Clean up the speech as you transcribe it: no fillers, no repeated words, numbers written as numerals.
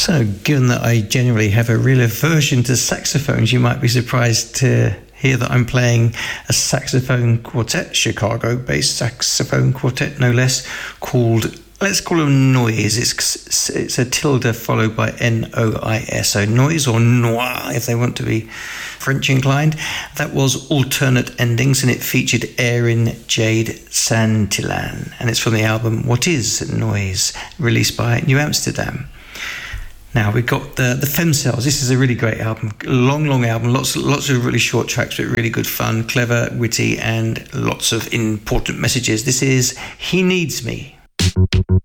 So, given that I generally have a real aversion to saxophones, you might be surprised to hear that I'm playing a saxophone quartet, Chicago-based saxophone quartet, no less, called, let's call them Noise. It's a tilde followed by N-O-I-S, so Noise or Noir, if they want to be French inclined. That was alternate endings, and it featured Erin Jade Santillan, and it's from the album What Is Noise, released by New Amsterdam. Now we've got the Femcells. This is a really great album, long album, lots of really short tracks, but really good fun, clever, witty, and lots of important messages. This is He Needs Me.